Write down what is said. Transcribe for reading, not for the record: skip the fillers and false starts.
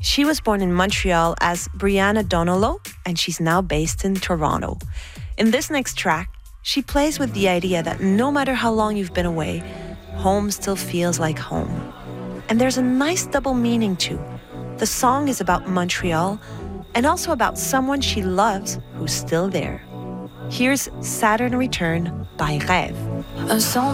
She was born in Montreal as Brianna Donolo, and she's now based in Toronto. In this next track, she plays with the idea that no matter how long you've been away, home still feels like home. And there's a nice double meaning too. The song is about Montreal and also about someone she loves who's still there. Here's Saturn Return by Rêve.